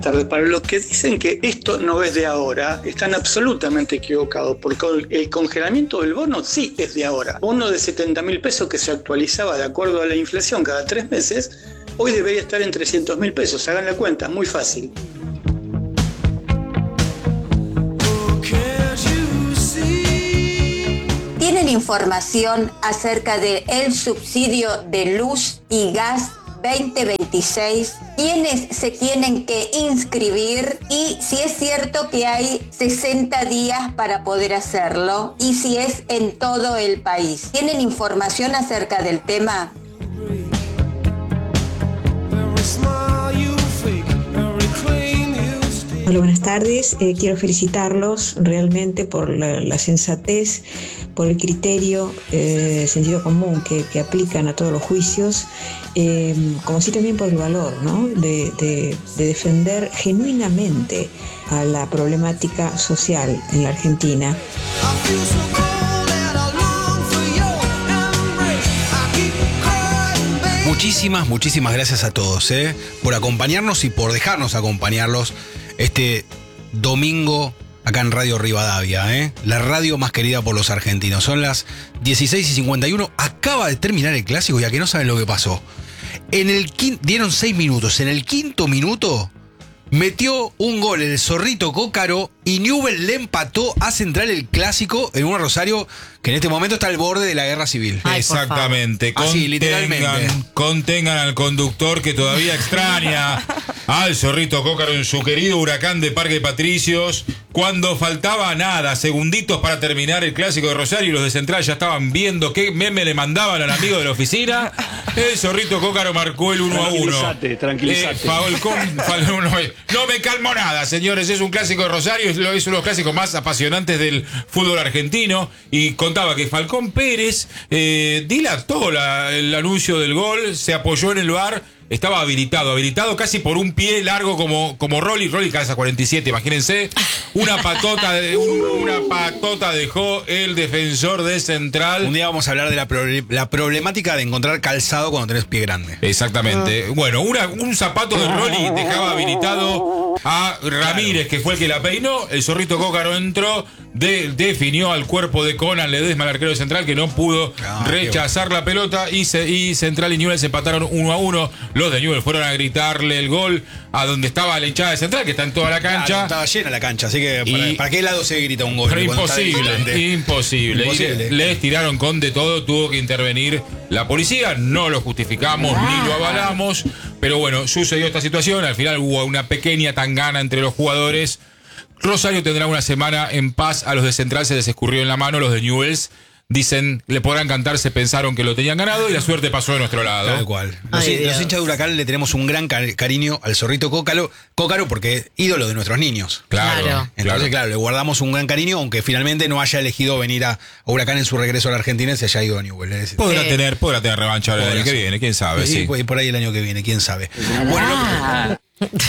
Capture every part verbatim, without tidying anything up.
tardes. Para los que dicen que esto no es de ahora, están absolutamente equivocados, porque el congelamiento del bono sí es de ahora. Bono de setenta mil pesos que se actualizaba de acuerdo a la inflación cada tres meses, hoy debería estar en trescientos mil pesos. Hagan la cuenta, muy fácil. ¿Tienen información acerca del subsidio de luz y gas veinte veintiséis? ¿Quiénes se tienen que inscribir? Y si es cierto que hay sesenta días para poder hacerlo, y si es en todo el país. ¿Tienen información acerca del tema? Hola, buenas tardes. Eh, quiero felicitarlos realmente por la, la sensatez, por el criterio, eh, sentido común que, que aplican a todos los juicios, eh, como así también por el valor, ¿no? de, de, de defender genuinamente a la problemática social en la Argentina. Muchísimas, muchísimas gracias a todos, ¿eh? por acompañarnos y por dejarnos acompañarlos este domingo acá en Radio Rivadavia, ¿eh? la radio más querida por los argentinos. Son las dieciséis y cincuenta y uno, acaba de terminar el clásico, ya que no saben lo que pasó. En el quin- dieron seis minutos, en el quinto minuto metió un gol el Zorrito Cócaro y Newell le empató a Central el clásico en un Rosario que en este momento está al borde de la guerra civil. Ay, exactamente. Así, literalmente. Contengan, contengan al conductor que todavía extraña al Zorrito Cócaro en su querido Huracán de Parque Patricios, cuando faltaba nada, segunditos para terminar el clásico de Rosario y los de Central ya estaban viendo qué meme le mandaban al amigo de la oficina. El Zorrito Cócaro marcó el uno a uno. Tranquilízate, tranquilízate. Eh, Falcón, Falcón, no, no me calmo nada, señores. Es un clásico de Rosario, es uno de los clásicos más apasionantes del fútbol argentino. Y contaba que Falcón Pérez eh, dilató la, el anuncio del gol, se apoyó en el V A R. Estaba habilitado, habilitado casi por un pie largo como, como Rolly. Rolly calza cuarenta y siete, imagínense. Una patota, de, un, una patota dejó el defensor de Central. Un día vamos a hablar de la, pro- la problemática de encontrar calzado cuando tenés pie grande. Exactamente. Bueno, una, un zapato de Rolly dejaba habilitado a Ramírez, que fue el que la peinó. El Zorrito Cócaro entró, de, definió al cuerpo de Conan Ledesma, el arquero de Central, que no pudo Ah, rechazar la pelota. Y, se, y Central y Newell's empataron uno a uno. Los de Newell's fueron a gritarle el gol a donde estaba la hinchada de Central, que está en toda la cancha. Claro, estaba llena la cancha, así que ¿para, Y- ¿para qué lado se grita un gol? Pero cuando está imposible, visitante? imposible. Imposible. Y le- les tiraron con de todo, tuvo que intervenir la policía. No lo justificamos ni lo avalamos. Pero bueno, sucedió esta situación. Al final hubo una pequeña tangana entre los jugadores. Rosario tendrá una semana en paz. A los de Central se les escurrió en la mano. Los de Newell's dicen, le podrán cantar, se pensaron que lo tenían ganado y la suerte pasó de nuestro lado. Tal cual. Los, Ay, los Dios. hinchas de Huracán le tenemos un gran car- cariño al Zorrito Cócaro, Cócaro porque es ídolo de nuestros niños. Claro, Claro. Entonces, claro. le guardamos un gran cariño, aunque finalmente no haya elegido venir a, a Huracán en su regreso a la Argentina y se haya ido a Newell. Es decir, Podrá Sí. tener, podrá tener revancha el podrá año que ser. viene, quién sabe, Sí, sí. pues, por ahí el año que viene, quién sabe. Bueno, Ah.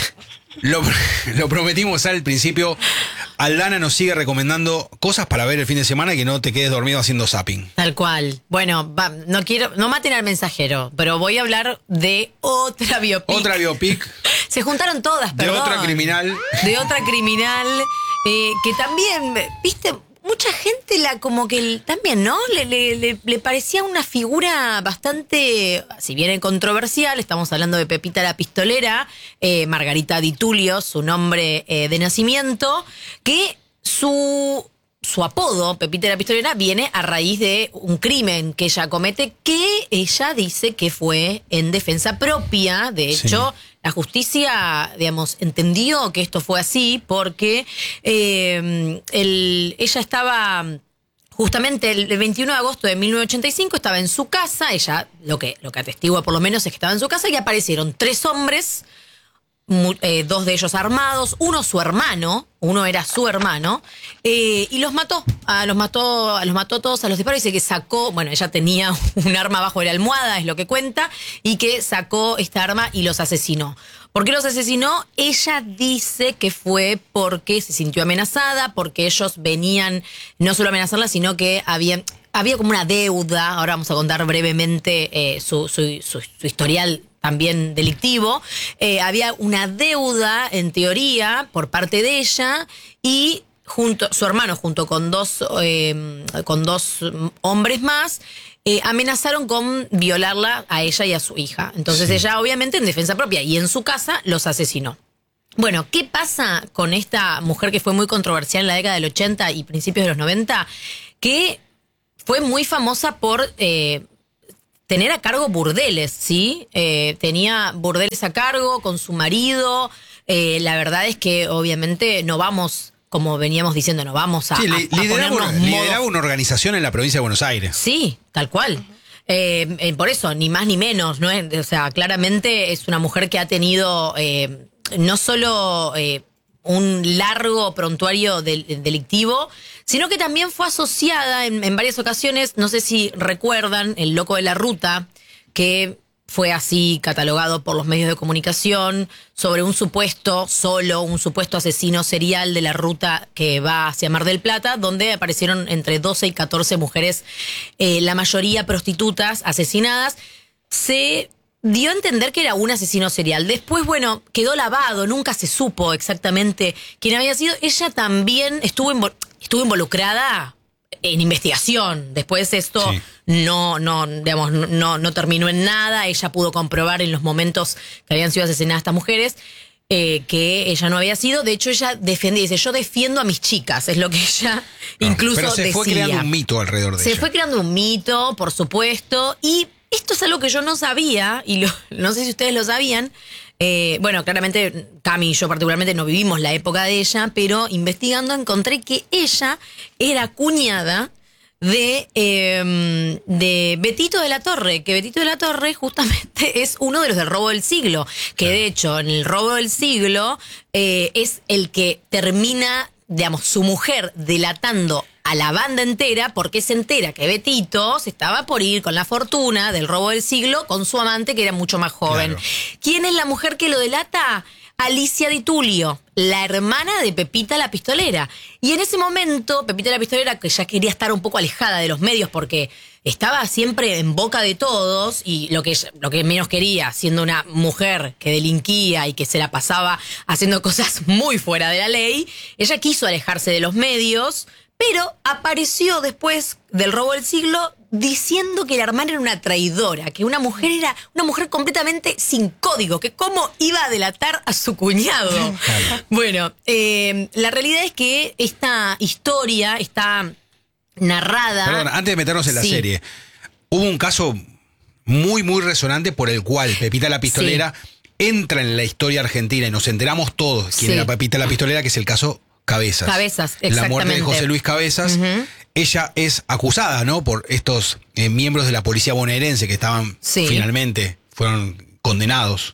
lo, lo- lo prometimos al principio. Aldana nos sigue recomendando cosas para ver el fin de semana y que no te quedes dormido haciendo zapping. Tal cual. Bueno, va, no quiero, no maten al mensajero, pero voy a hablar de otra biopic. Otra biopic Se juntaron todas, de perdón. otra criminal. De otra criminal, eh, que también, viste, mucha gente la como que el- también, ¿no? Le, le, le, le parecía una figura bastante, si bien controversial. Estamos hablando de Pepita la Pistolera, eh, Margarita Di Tulio, su nombre eh, de nacimiento, que su... Su apodo, Pepita la Pistolera, viene a raíz de un crimen que ella comete, que ella dice que fue en defensa propia. De hecho, Sí. la justicia, digamos, entendió que esto fue así porque eh, el- ella estaba... Justamente el veintiuno de agosto de mil novecientos ochenta y cinco estaba en su casa. Ella, lo que, lo que atestigua por lo menos es que estaba en su casa y aparecieron tres hombres, mu- eh, dos de ellos armados, uno su hermano, uno era su hermano, eh, y los mató, a, los mató, a los mató todos a los disparos. Dice que sacó, bueno, ella tenía un arma bajo de la almohada, es lo que cuenta, y que sacó esta arma y los asesinó. ¿Por qué los asesinó? Ella dice que fue porque se sintió amenazada, porque ellos venían no solo a amenazarla, sino que habían... Había como una deuda. Ahora vamos a contar brevemente eh, su, su, su, su historial también delictivo. Eh, había una deuda, en teoría, por parte de ella y junto su hermano, junto con dos, eh, con dos hombres más, eh, amenazaron con violarla a ella y a su hija. Entonces sí. ella, obviamente, en defensa propia y en su casa, los asesinó. Bueno, ¿qué pasa con esta mujer que fue muy controversial en la década del ochenta y principios de los noventa? Que fue muy famosa por eh, tener a cargo burdeles, ¿sí? Eh, tenía burdeles a cargo con su marido. Eh, la verdad es que obviamente no vamos, como veníamos diciendo, no vamos a, sí, a, a lideraba, ponernos una, modo... lideraba una organización en la provincia de Buenos Aires. Sí, tal cual. Eh, eh, por eso, ni más ni menos, ¿no? O sea, claramente es una mujer que ha tenido eh, no solo eh, un largo prontuario del, delictivo, sino que también fue asociada en, en varias ocasiones, no sé si recuerdan, el loco de la ruta, que fue así catalogado por los medios de comunicación sobre un supuesto, solo un supuesto asesino serial de la ruta que va hacia Mar del Plata, donde aparecieron entre doce y catorce mujeres, eh, la mayoría prostitutas, asesinadas. Se dio a entender que era un asesino serial. Después, bueno, quedó lavado, nunca se supo exactamente quién había sido. Ella también estuvo, invo- estuvo involucrada en investigación. Después esto sí. no, no, digamos, no, no terminó en nada. Ella pudo comprobar en los momentos que habían sido asesinadas estas mujeres eh, que ella no había sido. De hecho, ella defendía, dice, yo defiendo a mis chicas, es lo que ella no, incluso pero se decía. Fue creando un mito alrededor de se ella. Se fue creando un mito, por supuesto, y esto es algo que yo no sabía, y lo, no sé si ustedes lo sabían. Eh, bueno, claramente Cami y yo particularmente no vivimos la época de ella, pero investigando encontré que ella era cuñada de, eh, de Betito de la Torre, que Betito de la Torre justamente es uno de los del robo del siglo, que de hecho en el robo del siglo eh, es el que termina, digamos, su mujer delatando a la banda entera porque se entera que Betito se estaba por ir con la fortuna del robo del siglo con su amante que era mucho más joven. Claro. ¿Quién es la mujer que lo delata? Alicia Di Tulio, la hermana de Pepita la Pistolera. Y en ese momento, Pepita la Pistolera, que ya quería estar un poco alejada de los medios porque estaba siempre en boca de todos y lo que, lo que menos quería, siendo una mujer que delinquía y que se la pasaba haciendo cosas muy fuera de la ley, ella quiso alejarse de los medios, pero apareció después del robo del siglo diciendo que la hermana era una traidora, que una mujer era una mujer completamente sin código, que cómo iba a delatar a su cuñado. Claro. Bueno, eh, la realidad es que esta historia está narrada... Perdón, antes de meternos en la sí. serie, hubo un caso muy, muy resonante por el cual Pepita la Pistolera sí. entra en la historia argentina y nos enteramos todos quién sí. era Pepita la Pistolera, que es el caso Cabezas. Cabezas, exactamente. La muerte de José Luis Cabezas. Uh-huh. Ella es acusada, ¿no? Por estos eh, miembros de la policía bonaerense que estaban sí. finalmente, fueron condenados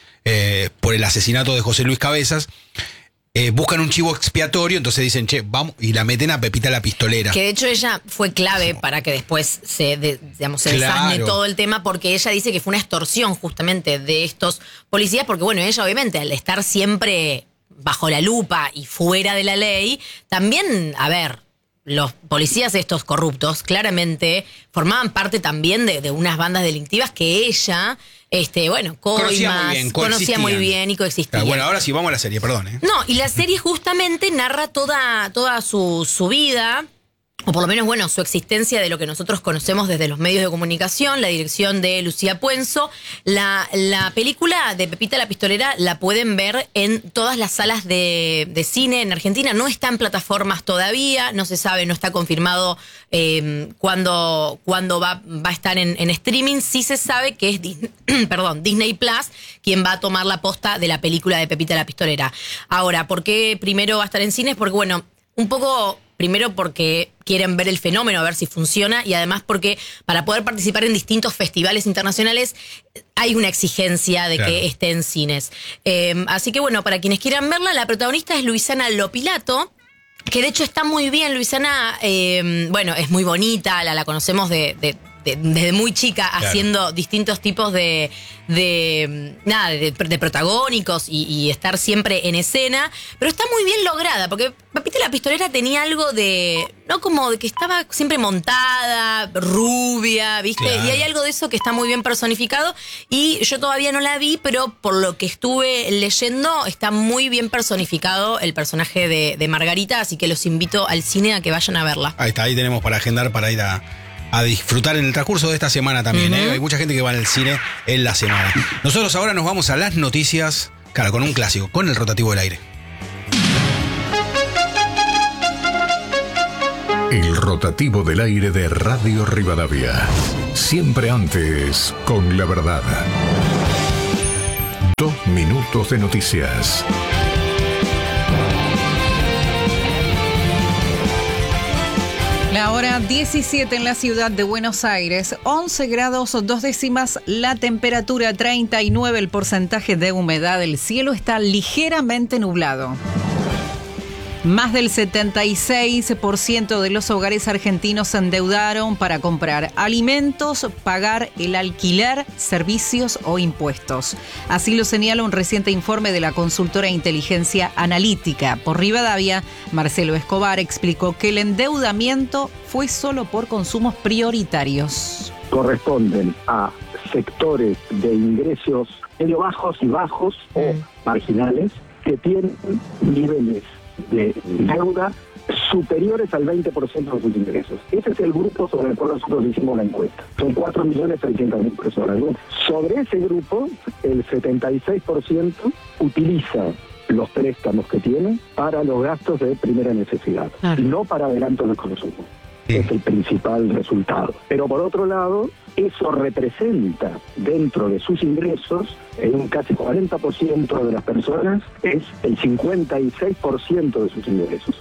eh, por el asesinato de José Luis Cabezas. Eh, buscan un chivo expiatorio, entonces dicen, che, vamos, y la meten a Pepita la Pistolera. Que de hecho ella fue clave para que después se, de, digamos, se claro. desasne todo el tema, porque ella dice que fue una extorsión justamente de estos policías, porque bueno, ella obviamente al estar siempre bajo la lupa y fuera de la ley, también, a ver, los policías estos corruptos claramente formaban parte también de, de unas bandas delictivas que ella, este, bueno, conocía muy bien, conocía muy bien y coexistían. Claro, bueno, ahora sí vamos a la serie, perdón. ¿eh? No, y la serie justamente narra toda, toda su, su vida, o por lo menos, bueno, su existencia de lo que nosotros conocemos desde los medios de comunicación, la dirección de Lucía Puenzo. La, la película de Pepita la Pistolera la pueden ver en todas las salas de, de cine en Argentina. No está en plataformas todavía, no se sabe, no está confirmado eh, cuándo, cuándo va, va a estar en, en streaming. Sí se sabe que es Disney, perdón, Disney Plus quien va a tomar la posta de la película de Pepita la Pistolera. Ahora, ¿por qué primero va a estar en cines? Porque, bueno, un poco... Primero porque quieren ver el fenómeno, a ver si funciona, y además porque para poder participar en distintos festivales internacionales hay una exigencia de claro. que esté en cines. Eh, así que bueno, para quienes quieran verla, la protagonista es Luisana Lopilato, que de hecho está muy bien. Luisana, eh, bueno, es muy bonita, la, la conocemos de, de, de- desde muy chica Claro. haciendo distintos tipos de, de nada, de, de protagónicos y, y estar siempre en escena, pero está muy bien lograda, porque Pepita la Pistolera tenía algo de, no como de que estaba siempre montada, rubia, ¿viste? Claro. Y hay algo de eso que está muy bien personificado, y yo todavía no la vi, pero por lo que estuve leyendo, está muy bien personificado el personaje de, de Margarita, así que los invito al cine a que vayan a verla. Ahí está, ahí tenemos para agendar, para ir a, a disfrutar en el transcurso de esta semana también. Ujú. ¿eh? Hay mucha gente que va al cine en la semana. Nosotros ahora nos vamos a las noticias, claro, con un clásico, con el rotativo del aire. El rotativo del aire de Radio Rivadavia. Siempre antes, con la verdad. Dos minutos de noticias. La hora diecisiete en la ciudad de Buenos Aires, once grados dos décimas la temperatura, treinta y nueve el porcentaje de humedad, el cielo está ligeramente nublado. Más del setenta y seis por ciento de los hogares argentinos se endeudaron para comprar alimentos, pagar el alquiler, servicios o impuestos. Así lo señala un reciente informe de la consultora Inteligencia Analítica. Por Rivadavia, Marcelo Escobar explicó que el endeudamiento fue solo por consumos prioritarios. Corresponden a sectores de ingresos medio bajos y bajos o marginales que tienen niveles de deuda superiores al veinte por ciento de sus ingresos. Ese es el grupo sobre el cual nosotros hicimos la encuesta. Son cuatro millones seiscientas mil personas. Sobre ese grupo, el setenta y seis por ciento utiliza los préstamos que tiene para los gastos de primera necesidad, Ah. y no para adelantos de consumo. Sí. Es el principal resultado. Pero por otro lado, eso representa dentro de sus ingresos, en un casi cuarenta por ciento de las personas, es el cincuenta y seis por ciento de sus ingresos.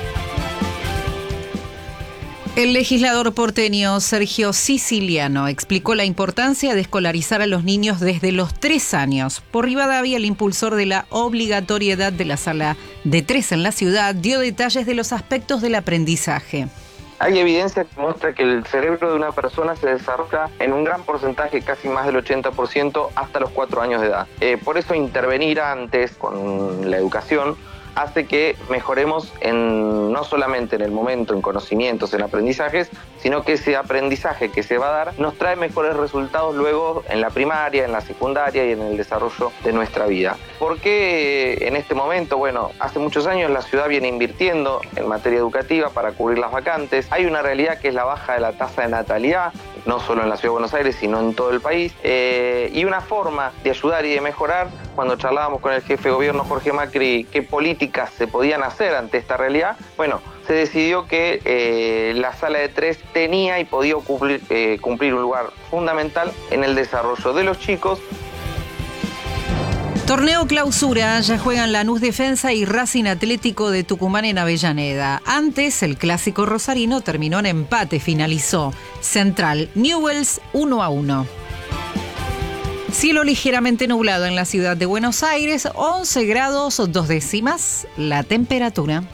El legislador porteño Sergio Siciliano explicó la importancia de escolarizar a los niños desde los tres años. Por Rivadavia, el impulsor de la obligatoriedad de la sala de tres en la ciudad dio detalles de los aspectos del aprendizaje. Hay evidencia que muestra que el cerebro de una persona se desarrolla en un gran porcentaje, casi más del ochenta por ciento, hasta los cuatro años de edad. Eh, por eso intervenir antes con la educación hace que mejoremos en, no solamente en el momento, en conocimientos, en aprendizajes, sino que ese aprendizaje que se va a dar nos trae mejores resultados luego en la primaria, en la secundaria y en el desarrollo de nuestra vida. ¿Por qué en este momento? Bueno, hace muchos años la ciudad viene invirtiendo en materia educativa para cubrir las vacantes. Hay una realidad que es la baja de la tasa de natalidad, no solo en la Ciudad de Buenos Aires, sino en todo el país. Eh, y una forma de ayudar y de mejorar, cuando charlábamos con el jefe de gobierno Jorge Macri, qué políticas se podían hacer ante esta realidad, bueno, se decidió que eh, la sala de tres tenía y podía cumplir, eh, cumplir un lugar fundamental en el desarrollo de los chicos. Torneo Clausura, ya juegan Lanús Defensa y Racing Atlético de Tucumán en Avellaneda. Antes, el clásico rosarino terminó en empate, finalizó Central Newell's uno a uno. Cielo ligeramente nublado en la ciudad de Buenos Aires, once grados dos décimas la temperatura.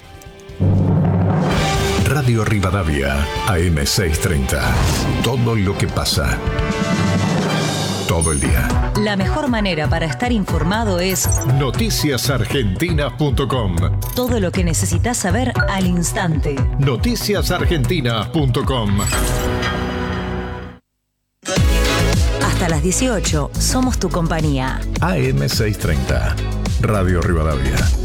Radio Rivadavia, A M seiscientos treinta. Todo lo que pasa. Todo el día. La mejor manera para estar informado es noticias argentinas punto com. todo lo que necesitas saber al instante. noticias argentinas punto com. Hasta las dieciocho, somos tu compañía. A M seiscientos treinta. Radio Rivadavia.